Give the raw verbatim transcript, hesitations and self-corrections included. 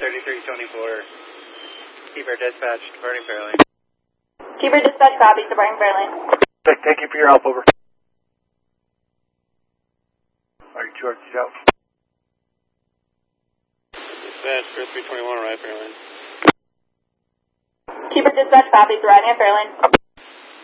thirty-three twenty-four. Keeper dispatch, departing Fairlane. Keeper dispatch, copy, departing Fairlane. Thank you for your help, over. Are you charged out? Dispatch, for three twenty-one, arrive Fairlane. Keeper dispatch, copy, arriving at Fairlane.